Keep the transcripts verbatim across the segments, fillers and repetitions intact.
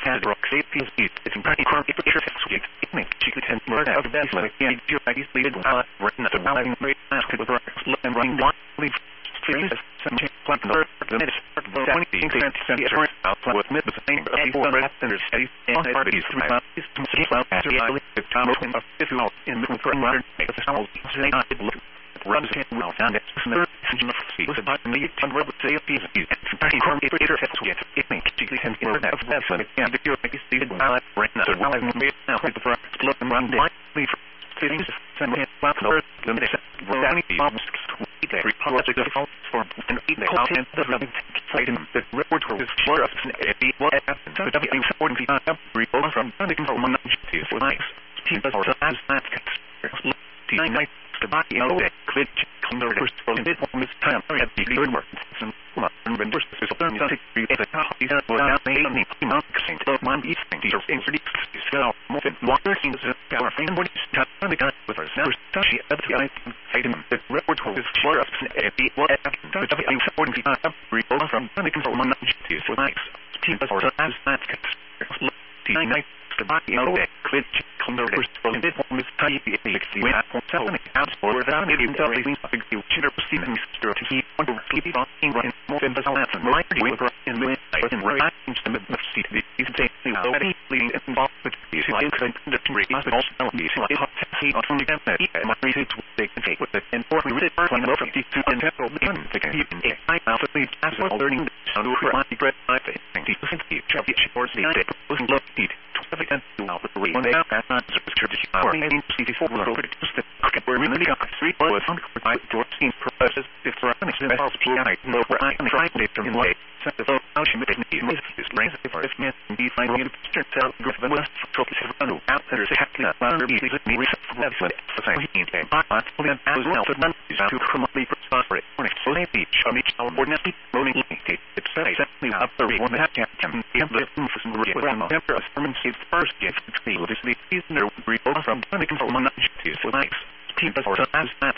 has rock safety is it's in pretty core picture suite it makes she could tend more out of that like yeah you like these leaded uh written at the rallying rate ask with rock and running one leave series some plant the minutes the twenty percent center out with mid the same before red centers steady and parties three is to see well after the time open of if you in the current modern make the sound say not it look runs can well found it engine of speed was about me to rub say a piece and pretty core picture suite it makes she could tend more of that so yeah the pure like stated while right now while I've made now with the front look and run down leave cities send me well for the minute running bombs every project of for and the content of the fight in the report was sure of the what happened so W forty report from the control manager for nice team as as that nine the body of the click on the first for the form is time at the good work some and when first is turn to the is for now they only not saying to man is teachers in the so more than water things our friend what is that the guy with her first she at the item the report was sure of the what happened so W forty report from the control manager for nice team as as that nine the body of the click on the first for the form is time the we have seven out for that medium telling of the future proceedings to he want to keep on in right more than the last right we were in the in right in the city is taking already leading involved with the like the three must also be like see on the campaign my research will take take with the important with plan of fifty two and temporal begin to keep in I now to lead as well learning how to write the great I think the city chapter towards the day was look it significant to our one day and not the security our in city for the just the we're really got three was on I fourteen process if running the house P I no where I can try to in way so the how she made it is range for if me be finding it to tell group of west to run out there is exactly that one be the research for so he came I then as well to none is to come up the prosperity when it's so they beach on each our ordinary rolling it it's exactly up the one that can can be able to move some real temper from its first gift to feel this is no real from the control manager so nice people are as that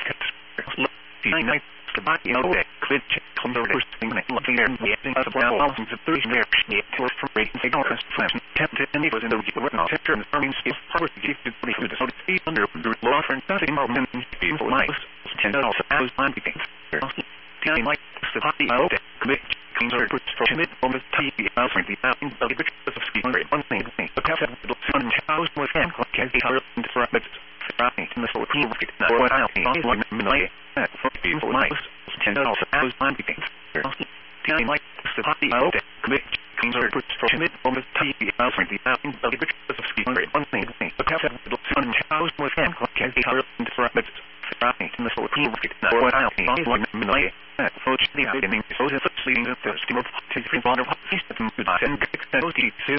nine the body of the click on the first thing that looking there and as well thousands of three there to from rating they don't flash tempted and it was in the report now tempter and farming skills power to give to the food so to see under the law for nothing more than people nice and also as one things I like the body of the click comes or puts for mid on the T V out for the out in the pictures of speed rate one thing the captain will sun house was and can be hard to throw it right in the sort of rate now what I'll be on one minute for people nice and also as one things I like the body of the click comes or puts for mid on the T V out for the out in the pictures of speed rate one thing the captain will sun house was and can be hard to throw it right in the sort of rate now what I'll be on one minute for the beginning so the leading the scheme of taking water system and